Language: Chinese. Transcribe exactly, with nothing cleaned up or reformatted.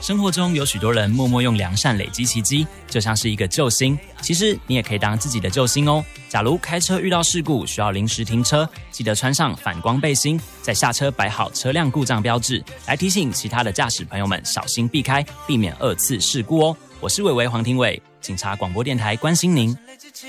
生活中有许多人默默用良善累积奇迹，就像是一个救星。其实你也可以当自己的救星哦。假如开车遇到事故需要临时停车，记得穿上反光背心，在下车摆好车辆故障标志，来提醒其他的驾驶朋友们小心避开，避免二次事故哦。我是伟伟黄庭伟，警察广播电台关心您。